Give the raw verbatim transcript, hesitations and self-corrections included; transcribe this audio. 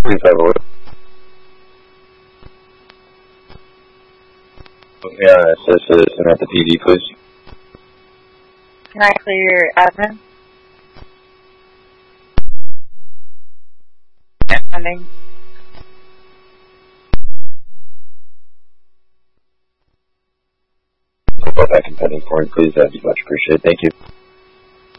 Please have a look. Yeah, assist citizen at the P D, please. Can I clear your admin? Ending. Go back and pending for me, please. That'd be much appreciated. Thank you.